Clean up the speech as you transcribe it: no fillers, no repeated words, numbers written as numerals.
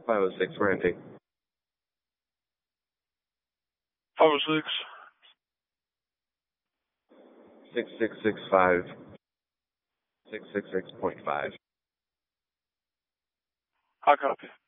506, we're empty. 506. 6665. 666.5. High copy.